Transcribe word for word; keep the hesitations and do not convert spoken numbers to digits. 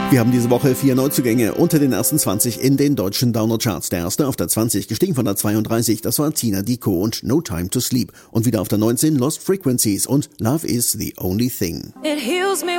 Wir haben diese Woche vier Neuzugänge unter den ersten zwanzig in den deutschen Download-Charts. Der erste auf der zwanzig, gestiegen von der zweiunddreißig, das war Tina Dicko und No Time to Sleep. Und wieder auf der neunzehn Lost Frequencies und Love is the Only Thing. It heals me